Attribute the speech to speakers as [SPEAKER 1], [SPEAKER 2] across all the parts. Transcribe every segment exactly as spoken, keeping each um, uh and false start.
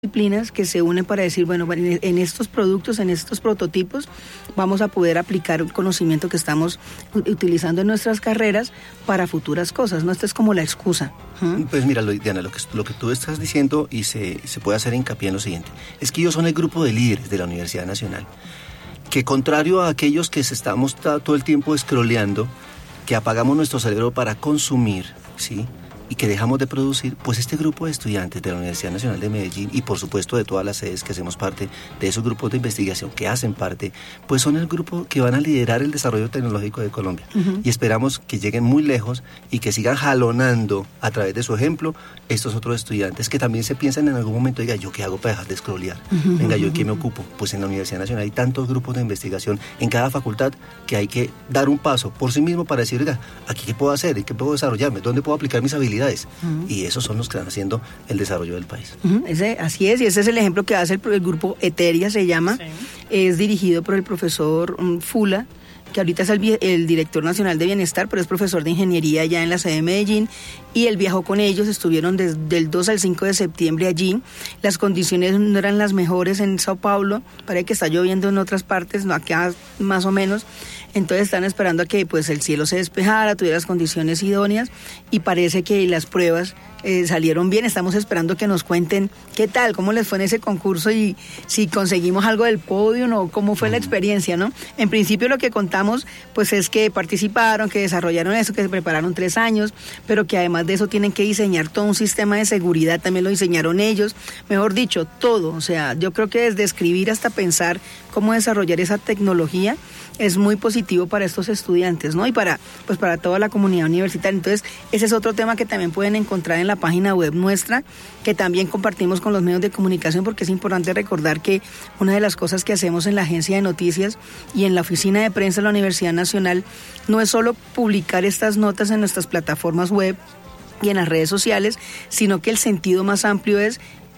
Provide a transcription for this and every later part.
[SPEAKER 1] disciplinas que se unen para decir, bueno, en estos productos, en estos prototipos, vamos a poder aplicar un conocimiento que estamos utilizando en nuestras carreras para futuras cosas, ¿no? Esta es como la excusa. ¿Mm?
[SPEAKER 2] Pues mira, Diana, lo que, lo que tú estás diciendo, y se, se puede hacer hincapié en lo siguiente, es que ellos son el grupo de líderes de la Universidad Nacional, que contrario a aquellos que se estamos todo el tiempo scrolleando, que apagamos nuestro cerebro para consumir, ¿sí?, y que dejamos de producir, pues este grupo de estudiantes de la Universidad Nacional de Medellín y por supuesto de todas las sedes que hacemos parte de esos grupos de investigación que hacen parte, pues son el grupo que van a liderar el desarrollo tecnológico de Colombia. Uh-huh. Y esperamos que lleguen muy lejos y que sigan jalonando a través de su ejemplo estos otros estudiantes que también se piensan en algún momento, diga, ¿yo qué hago para dejar de scrollear? Uh-huh. Venga, ¿yo qué me ocupo? Pues en la Universidad Nacional hay tantos grupos de investigación en cada facultad que hay que dar un paso por sí mismo para decir, oiga, ¿aquí qué puedo hacer? ¿Y qué puedo desarrollarme? ¿Dónde puedo aplicar mis habilidades? Uh-huh. Y esos son los que están haciendo el desarrollo del país.
[SPEAKER 1] Uh-huh. Ese, así es, y ese es el ejemplo que hace el, el grupo Eteria, se llama, sí. Es dirigido por el profesor um, Fula, que ahorita es el, el director nacional de bienestar, pero es profesor de ingeniería ya en la sede de Medellín, y él viajó con ellos, estuvieron desde el dos al cinco de septiembre allí. Las condiciones no eran las mejores en Sao Paulo, parece que está lloviendo en otras partes, no, acá más o menos. Entonces están esperando a que pues el cielo se despejara, tuviera las condiciones idóneas, y parece que las pruebas eh, salieron bien. Estamos esperando que nos cuenten qué tal, cómo les fue en ese concurso y si conseguimos algo del podio o cómo fue la experiencia, ¿no? En principio lo que contamos pues es que participaron, que desarrollaron eso, que se prepararon tres años, pero que además de eso tienen que diseñar todo un sistema de seguridad, también lo diseñaron ellos, mejor dicho, todo. O sea, yo creo que desde escribir hasta pensar cómo desarrollar esa tecnología es muy positivo para estos estudiantes, ¿no? Y para, pues para toda la comunidad universitaria. Entonces, ese es otro tema que también pueden encontrar en la página web nuestra, que también compartimos con los medios de comunicación, porque es importante recordar que una de las cosas que hacemos en la agencia de noticias y en la oficina de prensa de la Universidad Nacional no es solo publicar estas notas en nuestras plataformas web y en las redes sociales, sino que el sentido más amplio es,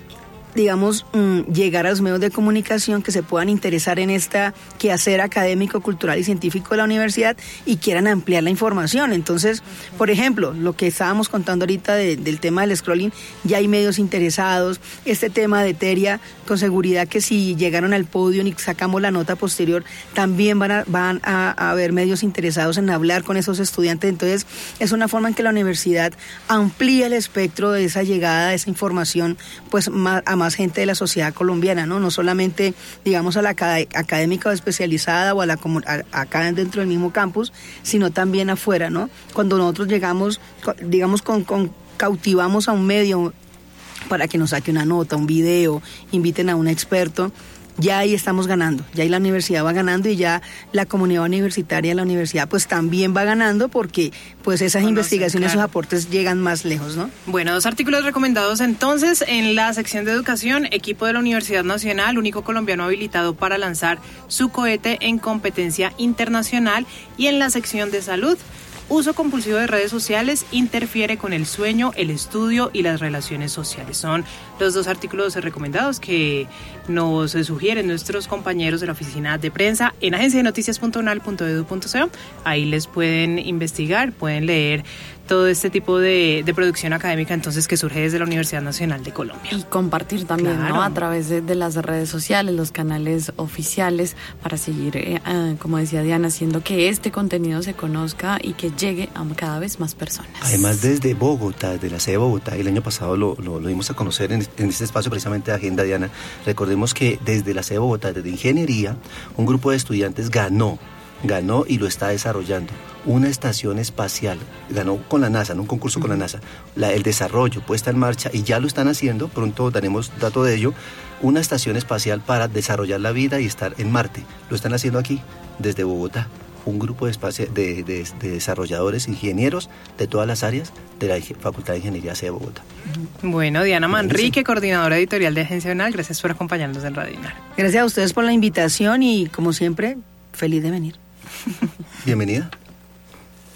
[SPEAKER 1] digamos, mmm, llegar a los medios de comunicación que se puedan interesar en este quehacer académico, cultural y científico de la universidad y quieran ampliar la información. Entonces, por ejemplo, lo que estábamos contando ahorita de, del tema del scrolling, ya hay medios interesados. Este tema de Eteria, con seguridad que si llegaron al podio y sacamos la nota posterior, también van a, van a, a haber medios interesados en hablar con esos estudiantes. Entonces, es una forma en que la universidad amplía el espectro de esa llegada, de esa información, pues más, a más gente de la sociedad colombiana, ¿no? No solamente, digamos, a la acad- académica o especializada o a la a, acá dentro del mismo campus, sino también afuera, ¿no? Cuando nosotros llegamos, digamos, con, con cautivamos a un medio para que nos saque una nota, un video, inviten a un experto, ya ahí estamos ganando, ya ahí la universidad va ganando y ya la comunidad universitaria de la universidad pues también va ganando porque pues esas Conoce, investigaciones, claro. Esos aportes llegan más lejos, ¿no?
[SPEAKER 3] Bueno, dos artículos recomendados entonces en la sección de educación: equipo de la Universidad Nacional, único colombiano habilitado para lanzar su cohete en competencia internacional, y en la sección de salud, uso compulsivo de redes sociales interfiere con el sueño, el estudio y las relaciones sociales. Son los dos artículos recomendados que nos sugieren nuestros compañeros de la oficina de prensa en agencia de noticias punto unal punto edu punto co. Ahí les pueden investigar, pueden leer todo este tipo de, de producción académica entonces que surge desde la Universidad Nacional de Colombia.
[SPEAKER 4] Y compartir también, claro, ¿no? A través de, de las redes sociales, los canales oficiales, para seguir, eh, eh, como decía Diana, haciendo que este contenido se conozca y que llegue a cada vez más personas.
[SPEAKER 2] Además, desde Bogotá, desde la sede de Bogotá, el año pasado lo, lo, lo dimos a conocer en, en este espacio precisamente de Agenda, Diana. Recordemos que desde la sede de Bogotá, desde Ingeniería, un grupo de estudiantes ganó ganó y lo está desarrollando una estación espacial, ganó con la NASA, en un concurso con la NASA, la, el desarrollo, puesta en marcha, y ya lo están haciendo, pronto daremos dato de ello, una estación espacial para desarrollar la vida y estar en Marte. Lo están haciendo aquí, desde Bogotá, un grupo de, espacio, de, de, de desarrolladores, ingenieros de todas las áreas de la Facultad de Ingeniería C de Bogotá.
[SPEAKER 3] Bueno, Diana Manrique, coordinadora editorial de Agencia Unal, gracias por acompañarnos en Radio Unal.
[SPEAKER 1] Gracias a ustedes por la invitación y, como siempre, feliz de venir.
[SPEAKER 2] Bienvenida.